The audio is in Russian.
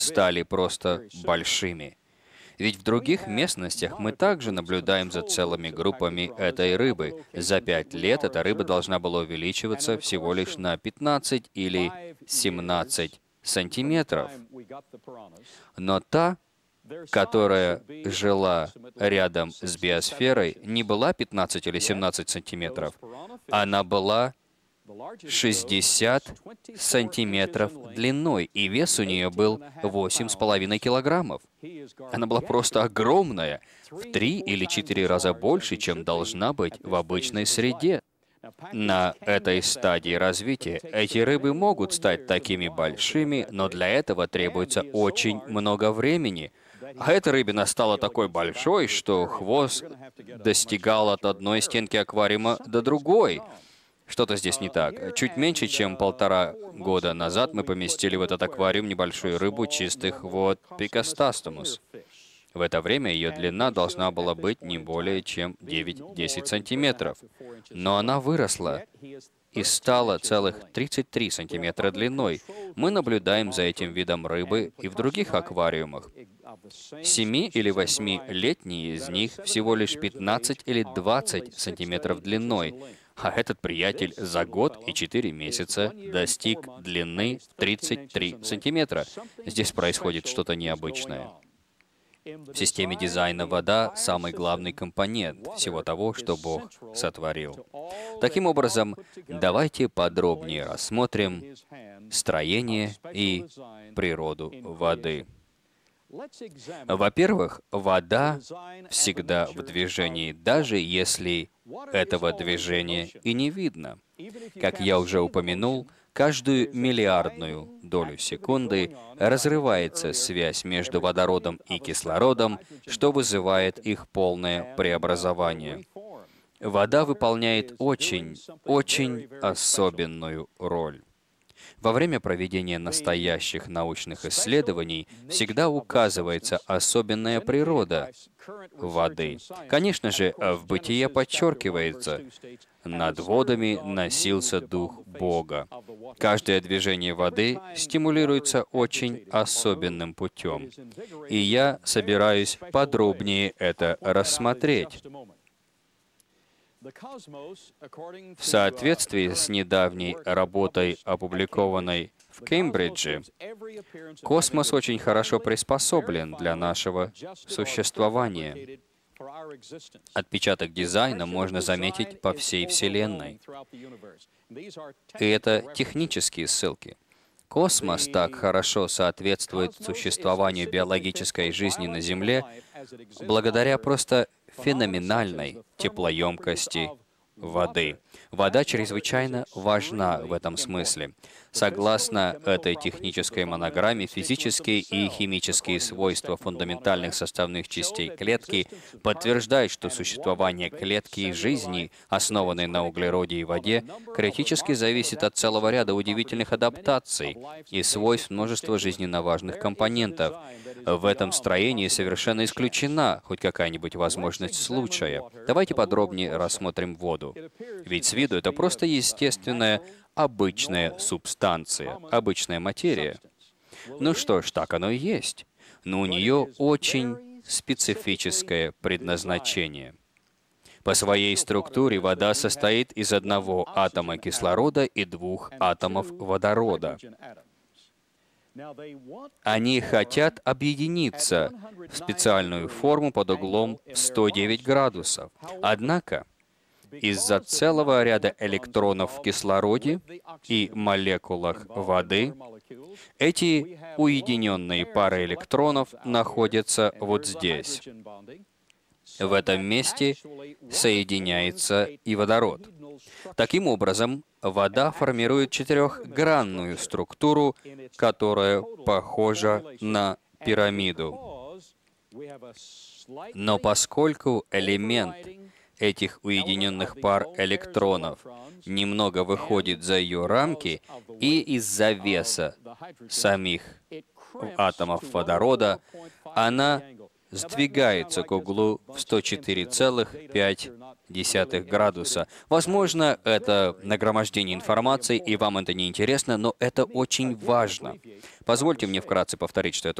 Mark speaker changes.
Speaker 1: стали просто большими. Ведь в других местностях мы также наблюдаем за целыми группами этой рыбы. За 5 лет эта рыба должна была увеличиваться всего лишь на 15 или 17 сантиметров. Но та, которая жила рядом с биосферой, не была 15 или 17 сантиметров. Она была 60 сантиметров длиной, и вес у нее был 8,5 килограммов. Она была просто огромная, в 3 или 4 раза больше, чем должна быть в обычной среде. На этой стадии развития эти рыбы могут стать такими большими, но для этого требуется очень много времени. А эта рыбина стала такой большой, что хвост достигал от одной стенки аквариума до другой. Что-то здесь не так. Чуть меньше, чем 1,5 года назад мы поместили в этот аквариум небольшую рыбу чистых вод Пикостастомус. В это время ее длина должна была быть не более чем 9-10 сантиметров. Но она выросла и стала целых 33 сантиметра длиной. Мы наблюдаем за этим видом рыбы и в других аквариумах. 7- или 8-летние из них всего лишь 15 или 20 сантиметров длиной, а этот приятель за год и 4 месяца достиг длины 33 сантиметра. Здесь происходит что-то необычное. В системе дизайна вода — самый главный компонент всего того, что Бог сотворил. Таким образом, давайте подробнее рассмотрим строение и природу воды. Во-первых, вода всегда в движении, даже если этого движения и не видно. Как я уже упомянул, каждую миллиардную долю секунды разрывается связь между водородом и кислородом, что вызывает их полное преобразование. Вода выполняет очень особенную роль. Во время проведения настоящих научных исследований всегда указывается особенная природа воды. Конечно же, в бытие подчеркивается: «Над водами носился Дух Бога». Каждое движение воды стимулируется очень особенным путем. И я собираюсь подробнее это рассмотреть. В соответствии с недавней работой, опубликованной в Кембридже, космос очень хорошо приспособлен для нашего существования. Отпечаток дизайна можно заметить по всей Вселенной. И это технические ссылки. Космос так хорошо соответствует существованию биологической жизни на Земле благодаря просто феноменальной теплоемкости воды. Вода чрезвычайно важна в этом смысле. Согласно этой технической монограмме, физические и химические свойства фундаментальных составных частей клетки подтверждают, что существование клетки и жизни, основанной на углероде и воде, критически зависит от целого ряда удивительных адаптаций и свойств множества жизненно важных компонентов. В этом строении совершенно исключена хоть какая-нибудь возможность случая. Давайте подробнее рассмотрим воду. Ведь с виду это просто естественная, обычная субстанция, обычная материя. Ну что ж, так оно и есть. Но у нее очень специфическое предназначение. По своей структуре вода состоит из одного атома кислорода и двух атомов водорода. Они хотят объединиться в специальную форму под углом 109 градусов. Однако, из-за целого ряда электронов в кислороде и молекулах воды, эти уединенные пары электронов находятся вот здесь. В этом месте соединяется и водород. Таким образом, вода формирует четырехгранную структуру, которая похожа на пирамиду. Но поскольку элемент этих уединенных пар электронов немного выходит за ее рамки, и из-за веса самих атомов водорода она сдвигается к углу в 104,5 градуса. Возможно, это нагромождение информации, и вам это не интересно, но это очень важно. Позвольте мне вкратце повторить, что я